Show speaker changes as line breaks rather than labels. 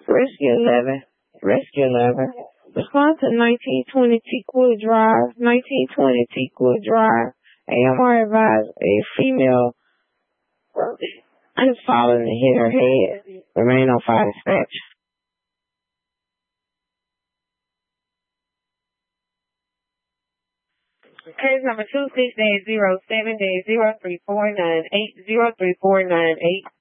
Rescue 11. Rescue 11. Respond to 1920 Teakwood Drive. 1920 Teakwood Drive. AMR advised a female has fallen and hit her head. Remain on fire dispatch.
Case number 26-07-03498, 03498.